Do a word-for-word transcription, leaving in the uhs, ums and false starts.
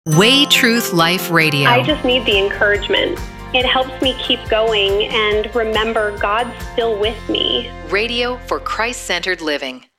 Way Truth Life Radio. I just need the encouragement. It helps me keep going and remember God's still with me. Radio for Christ-centered living.